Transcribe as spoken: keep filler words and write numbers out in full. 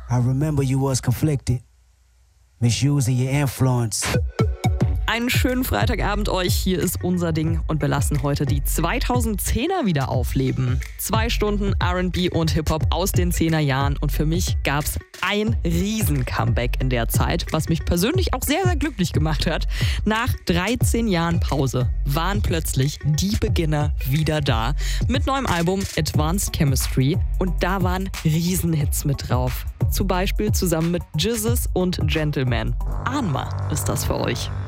I remember you was conflicted, misusing your influence. Einen schönen Freitagabend euch, hier ist unser Ding und wir lassen heute die zweitausendzehner wieder aufleben. Zwei Stunden R and B und Hip-Hop aus den zehner Jahren und für mich gab's ein Riesen-Comeback in der Zeit, was mich persönlich auch sehr, sehr glücklich gemacht hat. Nach dreizehn Jahren Pause waren plötzlich die Beginner wieder da mit neuem Album Advanced Chemistry und da waren Riesenhits mit drauf. Zum Beispiel zusammen mit Jizzes und Gentleman. Ahnma ist das für euch.